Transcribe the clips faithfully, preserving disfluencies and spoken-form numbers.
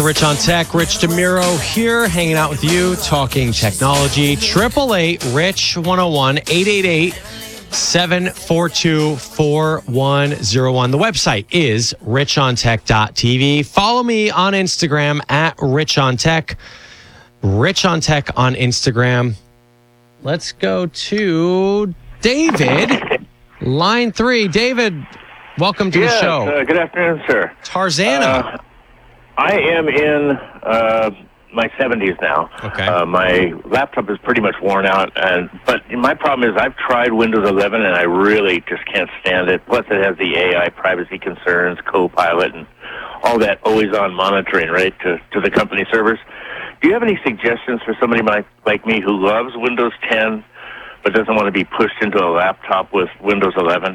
Rich on Tech, Rich DeMiro here, hanging out with you, talking technology. Triple eight Rich one oh one, eight eight eight, seven four two, four one zero one. The website is rich on tech dot t v. Follow me on Instagram at Rich on Tech. Rich on Tech on Instagram. Let's go to David, line three. David, welcome to yes, the show. Uh, good afternoon, sir. Tarzana. Uh, I am in uh, my seventies now. Okay. Uh, my laptop is pretty much worn out, and but my problem is I've tried Windows eleven, and I really just can't stand it. Plus, it has the A I privacy concerns, Copilot, and all that always-on monitoring, right, to, to the company servers. Do you have any suggestions for somebody like, like me who loves Windows ten but doesn't want to be pushed into a laptop with Windows eleven?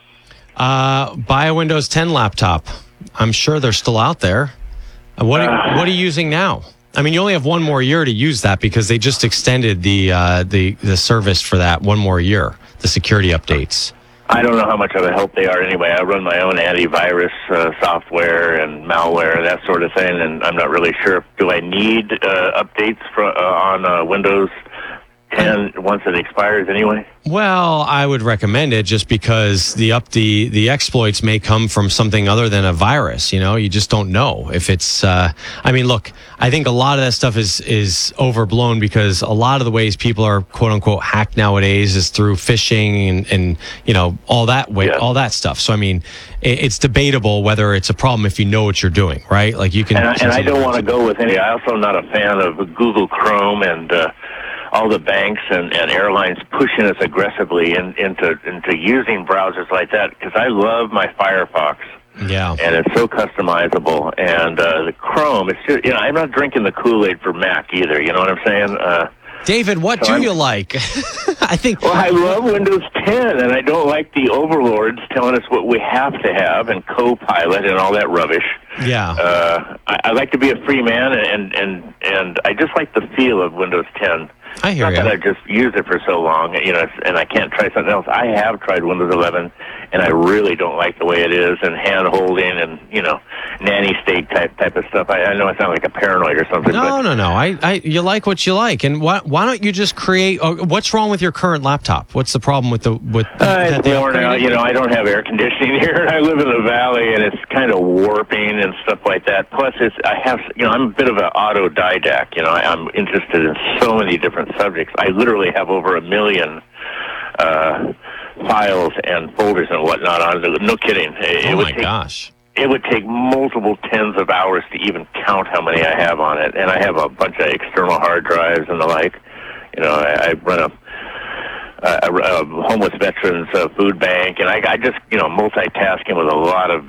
Uh, buy a Windows ten laptop. I'm sure they're still out there. What are, what are you using now? I mean, you only have one more year to use that because they just extended the uh, the the service for that one more year, the security updates. I don't know how much of a help they are anyway. I run my own antivirus uh, software and malware, that sort of thing, and I'm not really sure. Do I need uh, updates for, uh, on uh, Windows ten once it expires anyway? Well, I would recommend it just because the up the, the exploits may come from something other than a virus. You know, you just don't know if it's. Uh, I mean, look, I think a lot of that stuff is is overblown because a lot of the ways people are quote unquote hacked nowadays is through phishing and, and you know all that way, Yeah. all that stuff. So I mean, it, it's debatable whether it's a problem if you know what you're doing, right? Like you can. And I, and I don't want to go with any. I also am not a fan of Google Chrome and. Uh, all the banks and, and airlines pushing us aggressively in, into into using browsers like that because I love my Firefox. Yeah. And it's so customizable. And uh, the Chrome, it's just, you know, I'm not drinking the Kool-Aid for Mac either. You know what I'm saying? Uh, David, what so do I'm, you like? I think. Well, I love Windows ten, and I don't like the overlords telling us what we have to have and Copilot and all that rubbish. Yeah. Uh, I, I like to be a free man, and and and I just like the feel of Windows ten. I hear Not you. that I've just used it for so long, you know, and I can't try something else. I have tried Windows eleven, and I really don't like the way it is, and hand-holding and, you know, nanny state type type of stuff. I, I know I sound like a paranoid or something. No, but, no, no. I, I, you like what you like, and why, why don't you just create? Uh, what's wrong with your current laptop? What's the problem with the with? Uh, that it's they worn out. upgraded? You know, I don't have air conditioning here. I live in the valley, and it's kind of warping and stuff like that. Plus, it's I have, you know, I'm a bit of an autodidact. You know, I, I'm interested in so many different subjects. I literally have over a million uh, files and folders and whatnot on it. No kidding. It, Oh it would my take, gosh! It would take multiple tens of hours to even count how many I have on it, and I have a bunch of external hard drives and the like. You know, I, I run a a, a homeless veterans uh, food bank, and I, I just, you know, multitasking with a lot of